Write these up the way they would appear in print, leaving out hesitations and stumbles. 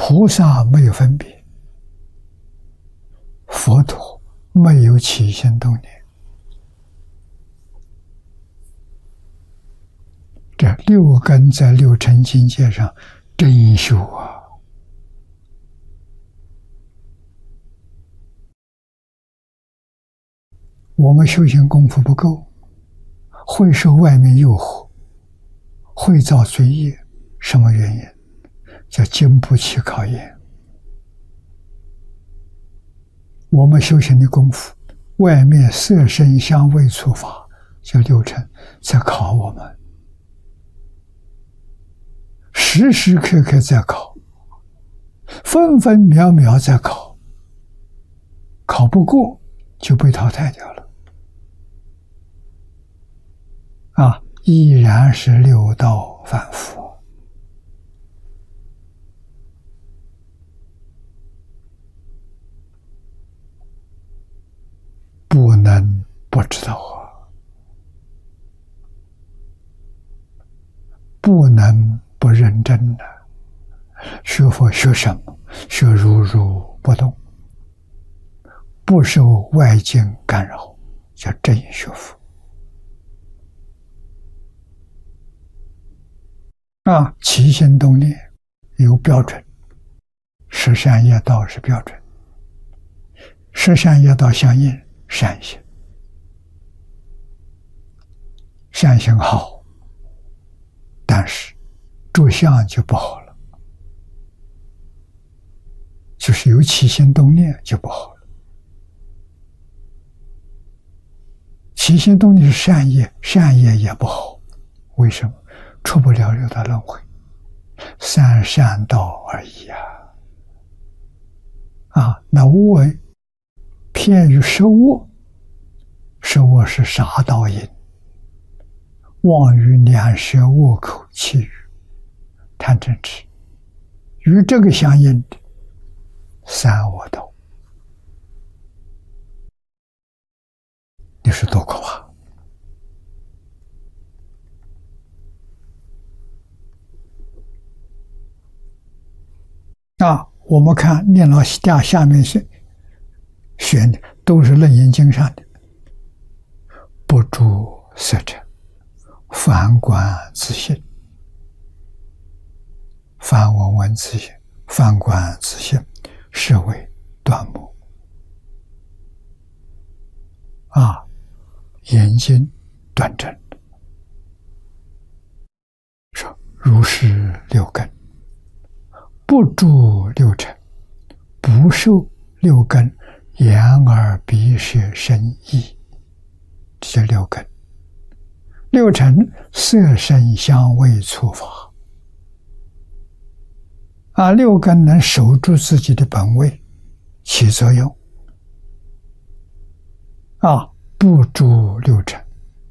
菩萨没有分别，佛陀没有起心动念，这六根在六尘境界上真修啊！我们修行功夫不够，会受外面诱惑，会造罪业。什么原因？叫经不起考验。我们修行的功夫，外面色声香味触法叫六尘，在考我们，时时刻刻在考，分分秒秒在考，考不过就被淘汰掉了。依然是六道反复，不能不知道啊，不能不认真的学佛学什么？学如如不动，不受外境干扰，叫真学佛。起心动念有标准，十善业道是标准，十善业道相应善行，善行好，但是着相就不好了，就是有起心动念就不好了。起心动念是善业，善业也不好，为什么？出不了六道轮回，三善道而已那无为偏于食恶，食恶是杀盗淫，妄语两舌恶口绮语，贪嗔痴，与这个相应的三恶道，你是多可怕！我们看念老下面选的都是《楞严经》上的，不著色尘，反观自性，反闻闻自性，反观自性，是为断目。眼睛断正，说如是六根，不著六尘，不受六根眼耳鼻舌身意，这叫六根。六尘色声香味触法六根能守住自己的本位，起作用不著六尘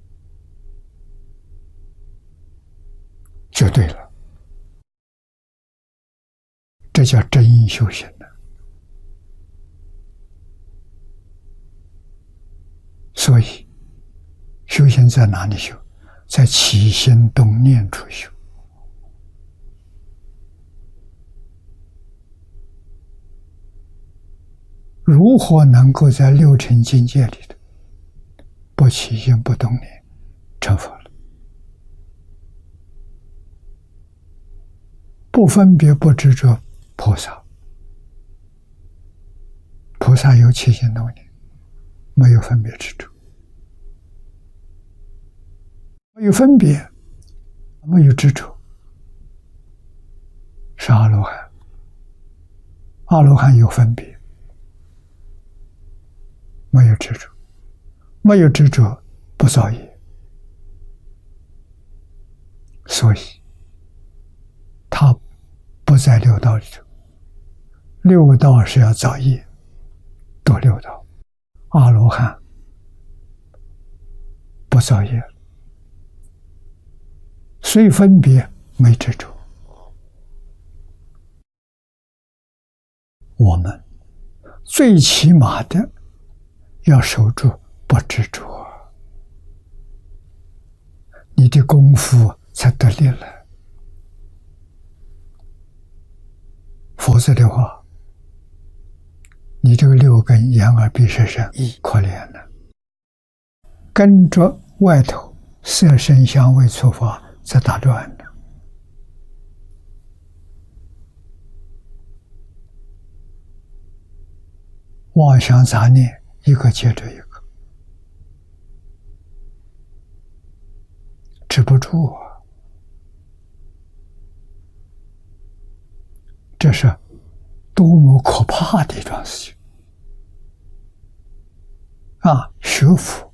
就对了，这叫真修行的。所以修行在哪里修？在起心动念处修。如何能够在六尘境界里头不起心不动念成佛了？不分别不执着，菩萨有起心动念，没有分别执着，没有分别，没有执着，是阿罗汉。阿罗汉有分别，没有执着，没有执着不造业，所以他不在六道里头。六道是要造业，堕六道。阿罗汉不造业，虽分别没执着。我们最起码的要守住不执着，你的功夫才得力了。 否则的话，你这个六根眼耳鼻舌身意可怜了，跟着外头色声香味触法在打转呢。妄想杂念一个接着一个，止不住啊！这是多么可怕的一桩事情啊！学佛、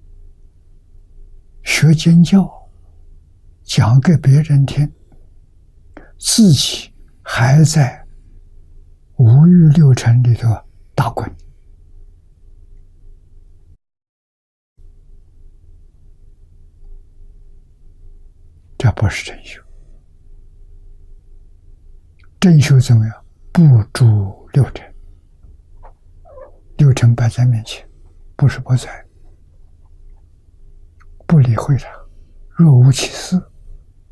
学经教，讲给别人听，自己还在五欲六尘里头打滚，这不是真修。真修怎么样？不住六尘，六尘摆在面前，不是不在，不理会它，若无其事。